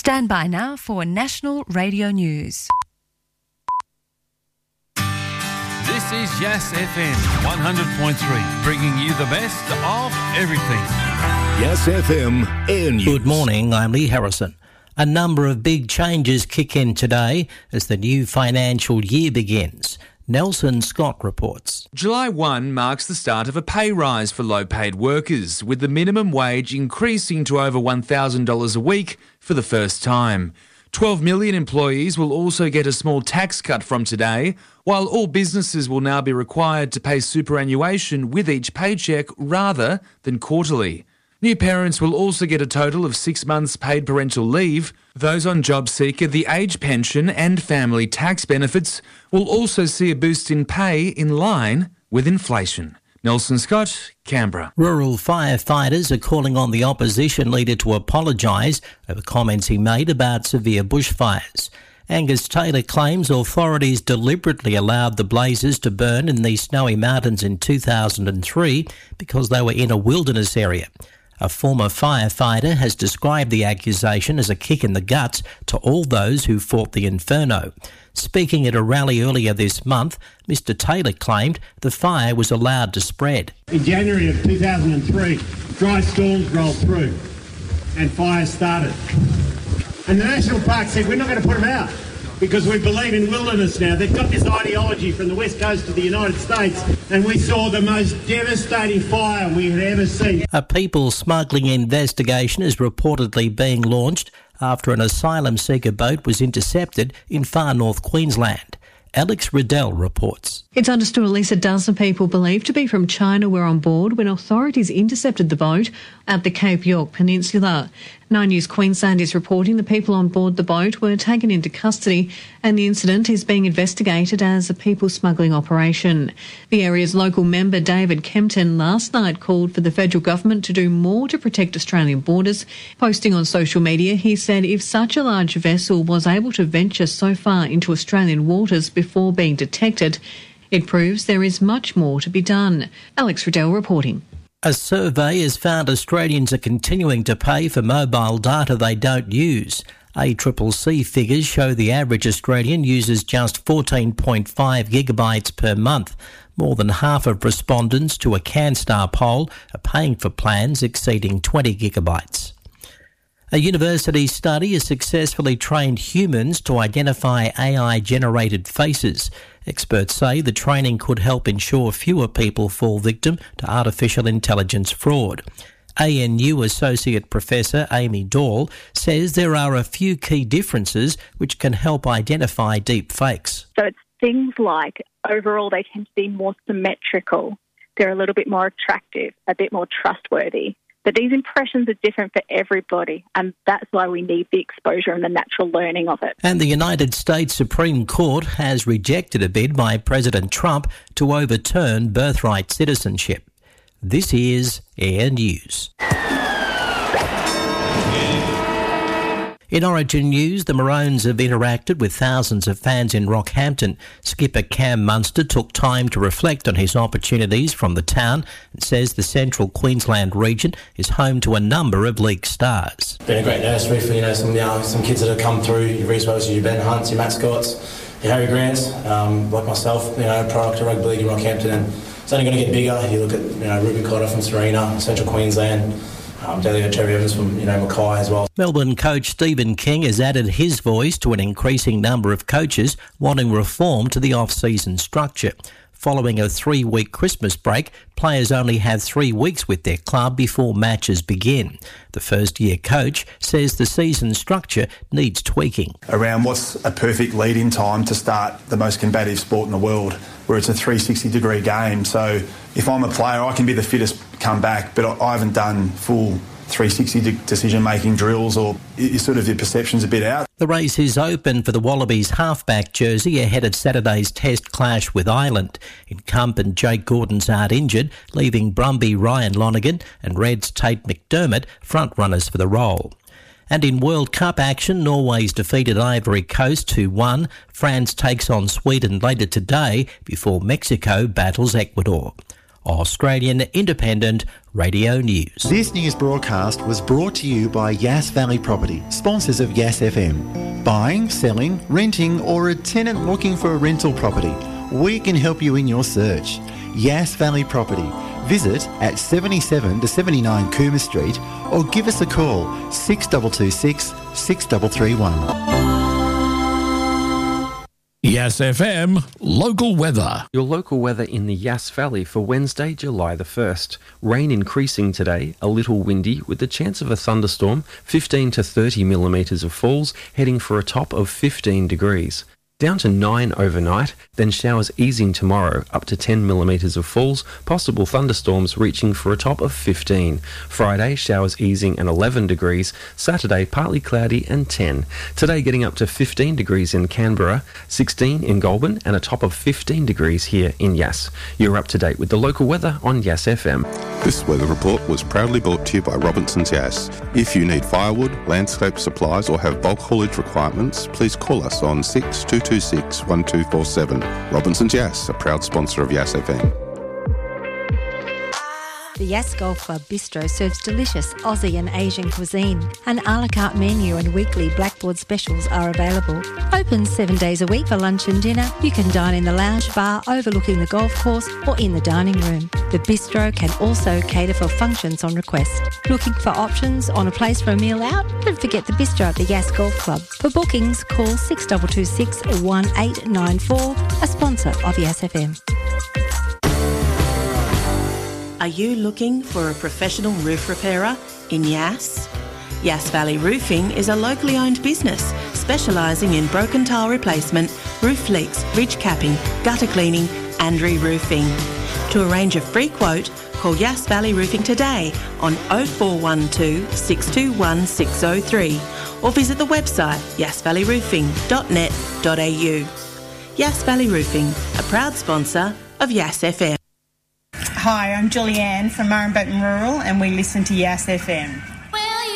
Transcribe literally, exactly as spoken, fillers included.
Stand by now for National Radio News. This is Yas F M one hundred point three, bringing you the best of everything. Yas F M Air News. Good morning, I'm Lee Harrison. A number of big changes kick in today as the new financial year begins. Nelson Scott reports. July first marks the start of a pay rise for low-paid workers, with the minimum wage increasing to over one thousand dollars a week for the first time. twelve million employees will also get a small tax cut from today, while all businesses will now be required to pay superannuation with each paycheck rather than quarterly. New parents will also get a total of six months paid parental leave. Those on JobSeeker, the age pension and family tax benefits will also see a boost in pay in line with inflation. Nelson Scott, Canberra. Rural firefighters are calling on the opposition leader to apologise over comments he made about severe bushfires. Angus Taylor claims authorities deliberately allowed the blazes to burn in the Snowy Mountains in two thousand three because they were in a wilderness area. A former firefighter has described the accusation as a kick in the guts to all those who fought the inferno. Speaking at a rally earlier this month, Mister Taylor claimed the fire was allowed to spread. In January of two thousand three, dry storms rolled through and fires started. And the National Park said, we're not going to put them out because we believe in wilderness now. They've got this ideology from the west coast of the United States, and we saw the most devastating fire we had ever seen. A people smuggling investigation is reportedly being launched after an asylum seeker boat was intercepted in far north Queensland. Alex Riddell reports. It's understood at least a dozen people believed to be from China were on board when authorities intercepted the boat at the Cape York Peninsula. Nine News Queensland is reporting the people on board the boat were taken into custody and the incident is being investigated as a people smuggling operation. The area's local member David Kempton last night called for the federal government to do more to protect Australian borders. Posting on social media, he said if such a large vessel was able to venture so far into Australian waters before being detected, it proves there is much more to be done. Alex Riddell reporting. A survey has found Australians are continuing to pay for mobile data they don't use. A C C C figures show the average Australian uses just fourteen point five gigabytes per month. More than half of respondents to a CanStar poll are paying for plans exceeding twenty gigabytes. A university study has successfully trained humans to identify A I-generated faces. Experts say the training could help ensure fewer people fall victim to artificial intelligence fraud. A N U Associate Professor Amy Dahl says there are a few key differences which can help identify deep fakes. So it's things like overall they tend to be more symmetrical. They're a little bit more attractive, a bit more trustworthy. But these impressions are different for everybody, and that's why we need the exposure and the natural learning of it. And the United States Supreme Court has rejected a bid by President Trump to overturn birthright citizenship. This is Air News. In Origin News, the Maroons have interacted with thousands of fans in Rockhampton. Skipper Cam Munster took time to reflect on his opportunities from the town and says the central Queensland region is home to a number of league stars. Been a great nursery for, you know, some, you know, some kids that have come through, your Reece Wells, your Ben Hunts, your Matt Scotts, your Harry Grants, um, like myself, you know, product of rugby league in Rockhampton, and it's only going to get bigger. You look at, you know, Ruben Cotter from Serena, central Queensland, Um, Delio Terry Evans from, you know, Mackay as well. Melbourne coach Stephen King has added his voice to an increasing number of coaches wanting reform to the off-season structure. Following a three-week Christmas break, players only have three weeks with their club before matches begin. The first-year coach says the season structure needs tweaking. Around what's a perfect lead-in time to start the most combative sport in the world, where it's a three hundred sixty degree game. So if I'm a player, I can be the fittest come back, but I haven't done full three hundred sixty decision-making drills, or is sort of your perception's a bit out. The race is open for the Wallabies halfback jersey ahead of Saturday's test clash with Ireland. Incumbent Jake Gordon's out injured, leaving Brumby Ryan Lonergan and Reds Tate McDermott front-runners for the role. And in World Cup action, Norway's defeated Ivory Coast two one. France takes on Sweden later today before Mexico battles Ecuador. Australian Independent Radio News. This news broadcast was brought to you by Yass Valley Property, sponsors of Yass F M. Buying, selling, renting, or a tenant looking for a rental property, we can help you in your search. Yass Valley Property. Visit at seventy-seven to seventy-nine Coomer Street or give us a call six two two six, six three three one. Yass F M local weather. Your local weather in the Yass Valley for Wednesday, July the first. Rain increasing today, a little windy with the chance of a thunderstorm, fifteen to thirty millimetres of falls, heading for a top of fifteen degrees. Down to nine overnight, then showers easing tomorrow, up to ten millimetres of falls, possible thunderstorms reaching for a top of fifteen. Friday, showers easing and eleven degrees. Saturday, partly cloudy and ten. Today getting up to fifteen degrees in Canberra, sixteen in Goulburn and a top of fifteen degrees here in Yass. You're up to date with the local weather on Yass F M. This weather report was proudly brought to you by Robinson's Yass. If you need firewood, landscape supplies or have bulk haulage requirements, please call us on six two two six, one two four seven. Robinson's Yass, a proud sponsor of Yass F M. The Yass Golf Club Bistro serves delicious Aussie and Asian cuisine. An a la carte menu and weekly blackboard specials are available. Open seven days a week for lunch and dinner. You can dine in the lounge bar overlooking the golf course or in the dining room. The bistro can also cater for functions on request. Looking for options on a place for a meal out? Don't forget the bistro at the Yass Golf Club. For bookings, call six two two six, one eight nine four, a sponsor of Yass F M. Are you looking for a professional roof repairer in Yass? Yass Valley Roofing is a locally owned business specialising in broken tile replacement, roof leaks, ridge capping, gutter cleaning and re-roofing. To arrange a free quote, call Yass Valley Roofing today on oh four one two, six two one, six oh three or visit the website yass valley roofing dot net dot a u. Yass Valley Roofing, a proud sponsor of Yass F M. Hi, I'm Julianne from Murrumbean Rural and we listen to Yass F M.